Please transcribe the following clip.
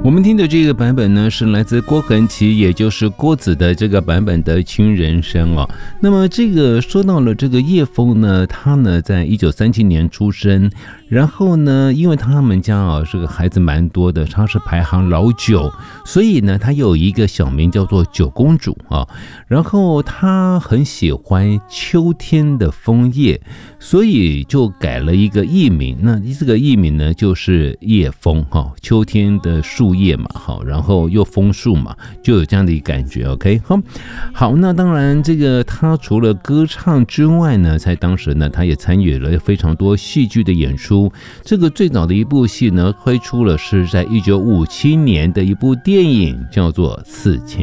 我们听的这个版本呢，是来自郭恒琪，也就是郭子的这个版本的《亲人生》哦。那么这个说到了这个叶枫呢，他呢在1937年出生，然后呢，因为他们家啊这个孩子蛮多的，他是排行老九，所以呢，他有一个小名叫做九公主啊。然后他很喜欢秋天的枫叶，所以就改了一个艺名。那这个艺名呢，就是叶枫哈，秋天的树叶嘛，好，然后又枫树嘛，就有这样的一个感觉。OK， 好，那当然，这个他除了歌唱之外呢，在当时呢，他也参与了非常多戏剧的演出。这个最早的一部戏呢，推出了是在1957年的一部电影，叫做《刺青》。